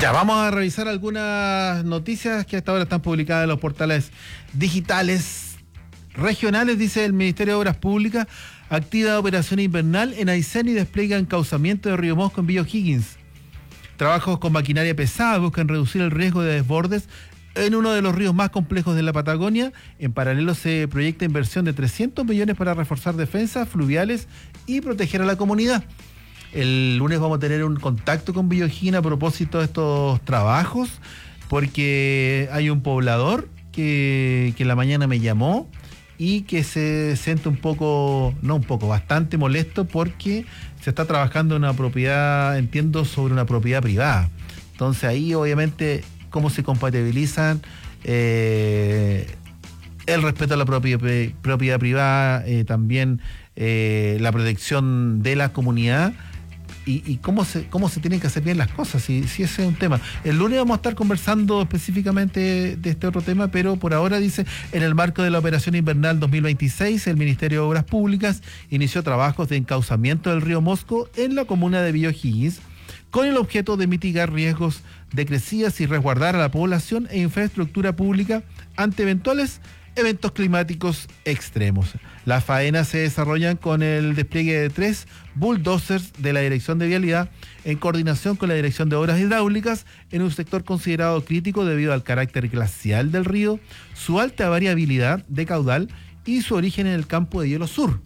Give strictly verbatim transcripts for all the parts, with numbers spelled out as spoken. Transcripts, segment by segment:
Ya, vamos a revisar algunas noticias que hasta ahora están publicadas en los portales digitales regionales. Dice el Ministerio de Obras Públicas, activa operación invernal en Aysén y despliega encauzamiento de Río Mosco en Villa O'Higgins. Trabajos con maquinaria pesada buscan reducir el riesgo de desbordes en uno de los ríos más complejos de la Patagonia. En paralelo se proyecta inversión de trescientos millones para reforzar defensas fluviales y proteger a la comunidad. El lunes vamos a tener un contacto con Villa O'Higgins a propósito de estos trabajos, porque hay un poblador que, que en la mañana me llamó y que se siente un poco, no un poco, bastante molesto porque se está trabajando en una propiedad, entiendo, sobre una propiedad privada. Entonces ahí obviamente cómo se compatibilizan eh, el respeto a la propia, propiedad privada, eh, también eh, la protección de la comunidad. Y, y cómo se cómo se tienen que hacer bien las cosas, si, si ese es un tema. El lunes vamos a estar conversando específicamente de este otro tema, pero por ahora dice, en el marco de la operación invernal dos mil veintiséis, el Ministerio de Obras Públicas inició trabajos de encauzamiento del río Mosco en la comuna de Villa O'Higgins, con el objeto de mitigar riesgos de crecidas y resguardar a la población e infraestructura pública ante eventuales eventos climáticos extremos. Las faenas se desarrollan con el despliegue de tres bulldozers de la Dirección de Vialidad en coordinación con la Dirección de Obras Hidráulicas en un sector considerado crítico debido al carácter glacial del río, su alta variabilidad de caudal y su origen en el campo de hielo sur.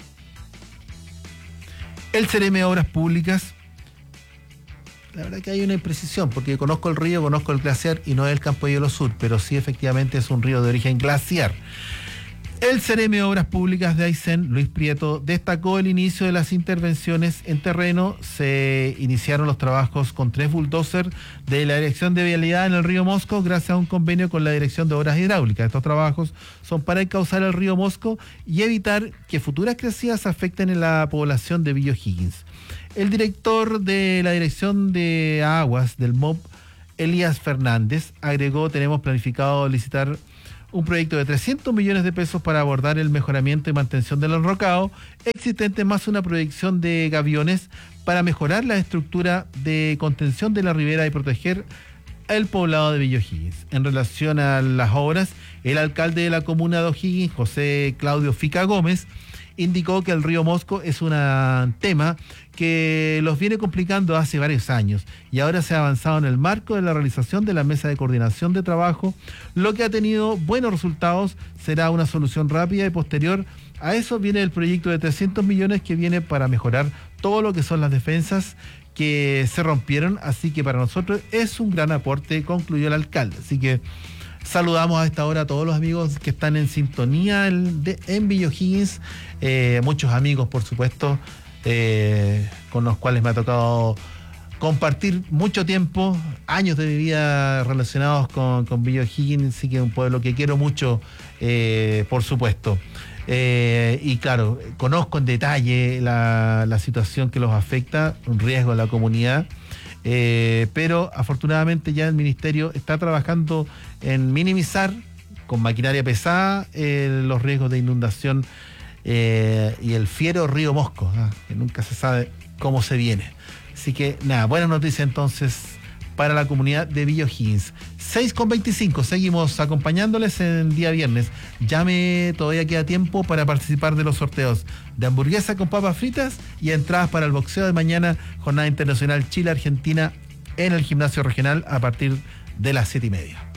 El C E R E M de Obras Públicas, la verdad que hay una imprecisión, porque conozco el río, conozco el glaciar y no es el campo de hielo sur, pero sí efectivamente es un río de origen glaciar. El C E R E M de Obras Públicas de Aysén, Luis Prieto, destacó el inicio de las intervenciones en terreno. Se iniciaron los trabajos con tres bulldozers de la Dirección de Vialidad en el río Mosco gracias a un convenio con la Dirección de Obras Hidráulicas. Estos trabajos son para encauzar el río Mosco y evitar que futuras crecidas afecten a la población de Villa O'Higgins. El director de la Dirección de Aguas del M O P, Elías Fernández, agregó, tenemos planificado licitar un proyecto de trescientos millones de pesos para abordar el mejoramiento y mantención del enrocado existente, más una proyección de gaviones para mejorar la estructura de contención de la ribera y proteger el poblado de Villa O'Higgins. En relación a las obras, el alcalde de la comuna de O'Higgins, José Claudio Fica Gómez, indicó que el río Mosco es un tema que los viene complicando hace varios años y ahora se ha avanzado en el marco de la realización de la mesa de coordinación de trabajo, lo que ha tenido buenos resultados. Será una solución rápida y posterior a eso viene el proyecto de trescientos millones que viene para mejorar todo lo que son las defensas que se rompieron, así que para nosotros es un gran aporte, concluyó el alcalde. Así que saludamos a esta hora a todos los amigos que están en sintonía en, de, en Villa O'Higgins, eh, muchos amigos por supuesto, eh, con los cuales me ha tocado compartir mucho tiempo, años de mi vida relacionados con, con Villa O'Higgins, así que es un pueblo que quiero mucho, eh, por supuesto. Eh, y claro, conozco en detalle la, la situación que los afecta, un riesgo a la comunidad. Eh, pero afortunadamente ya el ministerio está trabajando en minimizar con maquinaria pesada eh, los riesgos de inundación eh, y el fiero río Mosco, ¿eh? Que nunca se sabe cómo se viene. Así que nada, buenas noticias entonces para la comunidad de Villa O'Higgins. seis con veinticinco, seguimos acompañándoles en día viernes. Llame, todavía queda tiempo para participar de los sorteos de hamburguesa con papas fritas y entradas para el boxeo de mañana, jornada internacional Chile-Argentina en el gimnasio regional a partir de las siete y media.